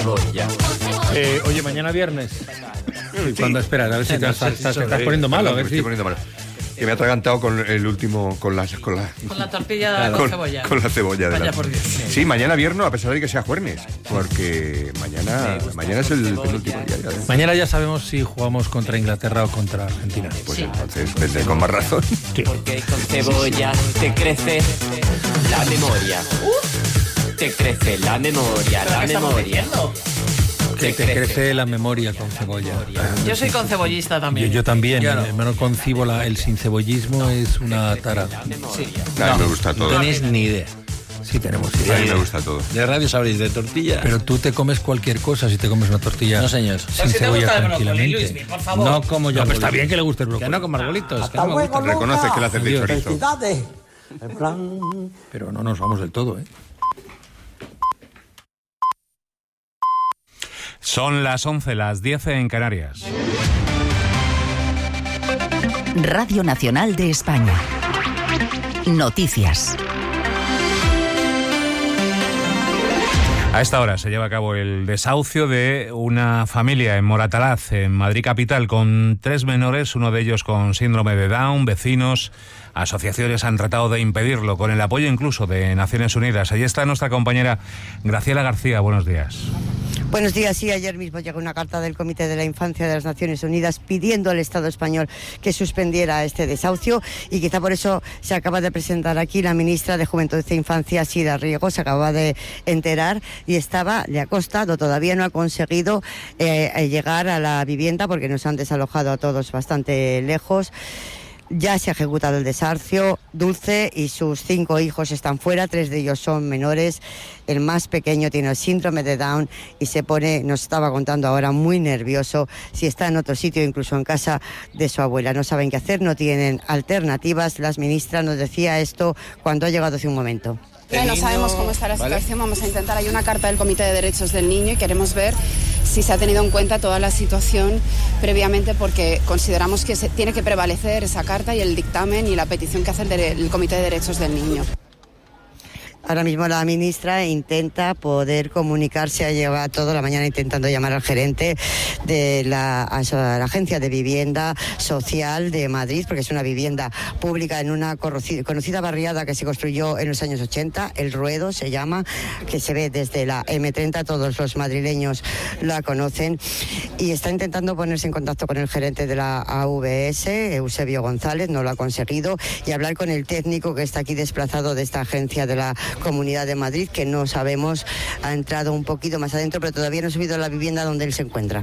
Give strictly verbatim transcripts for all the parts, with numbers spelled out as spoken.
cebolla. Eh, oye, mañana viernes. Sí. Cuando esperas, a ver si te estás, estás, estás poniendo malo. A ver si... Que me ha atragantado con el último, con las, con la, con la tortilla claro. con, con cebolla. Con la cebolla. Vaya de la... por Dios. Sí, mañana viernes, a pesar de que sea jueves, porque mañana, sí, mañana es el penúltimo día. Ya, ¿eh? Mañana ya sabemos si jugamos contra Inglaterra o contra Argentina. Pues sí. entonces, vete con más razón. Sí. Porque con cebolla te crece la memoria. Uh, te crece la memoria, la memoria. Que te crece la memoria con cebolla. Yo soy concebollista también. Yo, yo también, yo no. no concibo la, el sincebollismo es una tara. Sí. No, a mí me gusta todo. No tenéis ni idea. Sí tenemos idea. A mí me gusta todo. De radio sabréis de tortilla. Pero tú te comes cualquier cosa si te comes una tortilla. No, señor. Sin pues si cebolla te tranquilamente. Brócoli, Luis, por favor. No como yo. No, pero está bien que le guste el brócoli. Que no como arbolitos. Que no me gusta. Reconoce que le haces de chorizo. Pero no nos vamos del todo, ¿eh? Son las once, las diez en Canarias. Radio Nacional de España. Noticias. A esta hora se lleva a cabo el desahucio de una familia en Moratalaz, en Madrid capital, con tres menores, uno de ellos con síndrome de Down. Vecinos, asociaciones han tratado de impedirlo, con el apoyo incluso de Naciones Unidas. Allí está nuestra compañera Graciela García. Buenos días. Buenos días. Sí, ayer mismo llegó una carta del Comité de la Infancia de las Naciones Unidas pidiendo al Estado español que suspendiera este desahucio, y quizá por eso se acaba de presentar aquí la ministra de Juventud e Infancia, Sira Riego. Se acaba de enterar y estaba, le ha costado, todavía no ha conseguido eh, llegar a la vivienda porque nos han desalojado a todos bastante lejos. Ya se ha ejecutado el desahucio. Dulce y sus cinco hijos están fuera, tres de ellos son menores. El más pequeño tiene el síndrome de Down y se pone, nos estaba contando ahora, muy nervioso si está en otro sitio, incluso en casa de su abuela. No saben qué hacer, no tienen alternativas. La ministra nos decía esto cuando ha llegado hace un momento. No sabemos cómo está la situación, ¿vale? Vamos a intentar, hay una carta del Comité de Derechos del Niño y queremos ver si se ha tenido en cuenta toda la situación previamente, porque consideramos que se tiene que prevalecer esa carta y el dictamen y la petición que hace el, el Comité de Derechos del Niño. Ahora mismo la ministra intenta poder comunicarse, ha llevado toda la mañana intentando llamar al gerente de la, la Agencia de Vivienda Social de Madrid, porque es una vivienda pública en una conocida barriada que se construyó en los años ochenta, El Ruedo se llama, que se ve desde la eme treinta, todos los madrileños la conocen, y está intentando ponerse en contacto con el gerente de la A V S, Eusebio González, no lo ha conseguido, y hablar con el técnico que está aquí desplazado de esta agencia de la Comunidad de Madrid, que no sabemos, ha entrado un poquito más adentro, pero todavía no ha subido a la vivienda donde él se encuentra.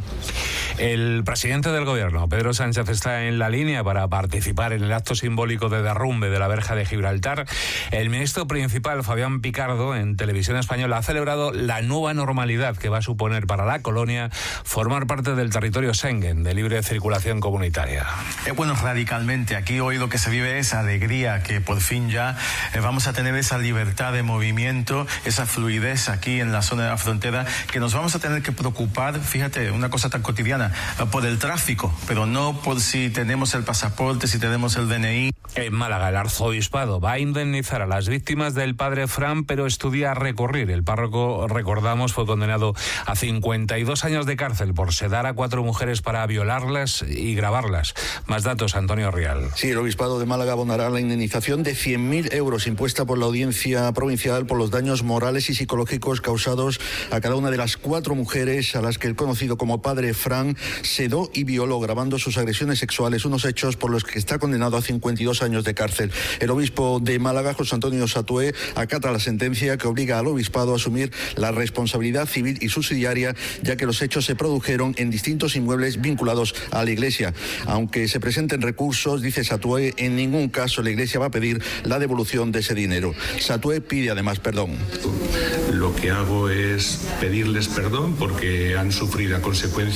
El presidente del gobierno, Pedro Sánchez, está en la línea para participar en el acto simbólico de derrumbe de la verja de Gibraltar. El ministro principal, Fabián Picardo, en Televisión Española, ha celebrado la nueva normalidad que va a suponer para la colonia formar parte del territorio Schengen, de libre circulación comunitaria. Eh, bueno, radicalmente. Aquí hoy lo que se vive es alegría, que por fin ya eh, vamos a tener esa libertad de movimiento, esa fluidez aquí en la zona de la frontera, que nos vamos a tener que preocupar, fíjate, una cosa tan cotidiana, por el tráfico, pero no por si tenemos el pasaporte, si tenemos el D N I. En Málaga, el arzobispado va a indemnizar a las víctimas del padre Fran, pero estudia recurrir. El párroco, recordamos, fue condenado a cincuenta y dos años de cárcel por sedar a cuatro mujeres para violarlas y grabarlas. Más datos, Antonio Rial. Sí, el obispado de Málaga abonará la indemnización de cien mil euros impuesta por la audiencia provincial por los daños morales y psicológicos causados a cada una de las cuatro mujeres a las que el conocido como padre Fran sedó y violó grabando sus agresiones sexuales, unos hechos por los que está condenado a cincuenta y dos años de cárcel. El obispo de Málaga, José Antonio Satué, acata la sentencia que obliga al obispado a asumir la responsabilidad civil y subsidiaria, ya que los hechos se produjeron en distintos inmuebles vinculados a la Iglesia. Aunque se presenten recursos, dice Satué, en ningún caso la Iglesia va a pedir la devolución de ese dinero. Satué pide además perdón. Lo que hago es pedirles perdón porque han sufrido a consecuencia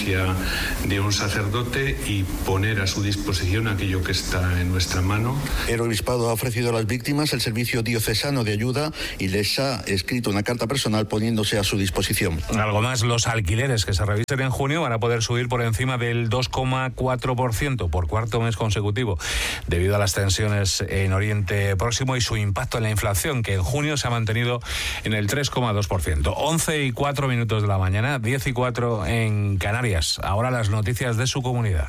de un sacerdote y poner a su disposición aquello que está en nuestra mano. El obispado ha ofrecido a las víctimas el servicio diocesano de ayuda y les ha escrito una carta personal poniéndose a su disposición. Algo más, los alquileres que se revisen en junio van a poder subir por encima del dos coma cuatro por ciento por cuarto mes consecutivo, debido a las tensiones en Oriente Próximo y su impacto en la inflación, que en junio se ha mantenido en el tres coma dos por ciento. once y cuatro minutos de la mañana, diez y cuatro en Canarias. Ahora las noticias de su comunidad.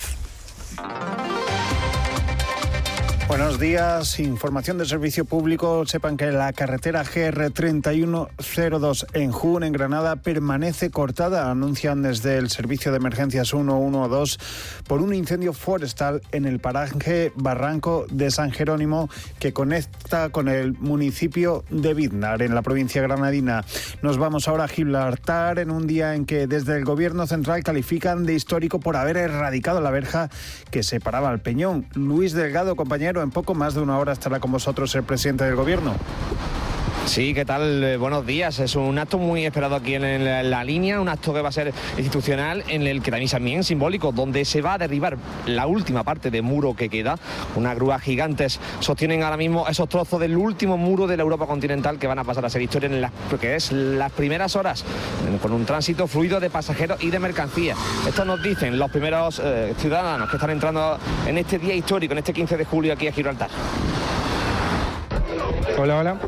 Buenos días, información de servicio público. Sepan que la carretera G R treinta y uno cero dos en Jun, en Granada, permanece cortada, anuncian desde el Servicio de Emergencias ciento doce, por un incendio forestal en el paraje Barranco de San Jerónimo, que conecta con el municipio de Biznar, en la provincia granadina. Nos vamos ahora a Gibraltar, en un día en que desde el Gobierno central califican de histórico por haber erradicado la verja que separaba al Peñón. Luis Delgado, compañero, en poco más de una hora estará con vosotros el presidente del Gobierno. Sí, ¿qué tal? Eh, buenos días. Es un acto muy esperado aquí en la, la línea, un acto que va a ser institucional, en el que también también simbólico, donde se va a derribar la última parte de muro que queda. Unas grúas gigantes sostienen ahora mismo esos trozos del último muro de la Europa continental, que van a pasar a ser historia en las, que es las primeras horas, con un tránsito fluido de pasajeros y de mercancías. Esto nos dicen los primeros eh, ciudadanos que están entrando en este día histórico, en este quince de julio aquí a Gibraltar. Hola, hola.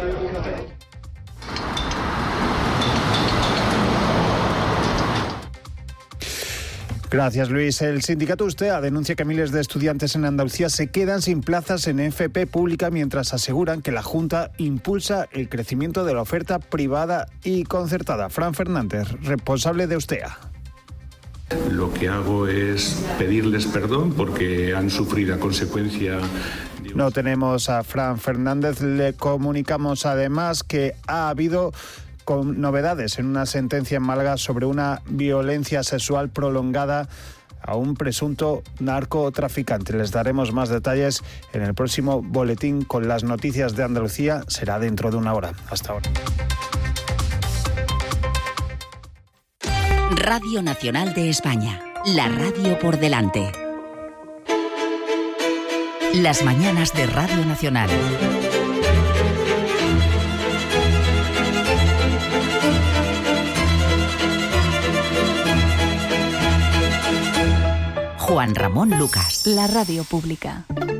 Gracias, Luis. El sindicato Ustea denuncia que miles de estudiantes en Andalucía se quedan sin plazas en F P pública, mientras aseguran que la Junta impulsa el crecimiento de la oferta privada y concertada. Fran Fernández, responsable de Ustea. Lo que hago es pedirles perdón porque han sufrido a consecuencia. No tenemos a Fran Fernández. Le comunicamos además que ha habido con novedades en una sentencia en Málaga sobre una violencia sexual prolongada a un presunto narcotraficante. Les daremos más detalles en el próximo boletín con las noticias de Andalucía. Será dentro de una hora. Hasta ahora. Radio Nacional de España. La radio por delante. Las mañanas de Radio Nacional. Juan Ramón Lucas. La radio pública.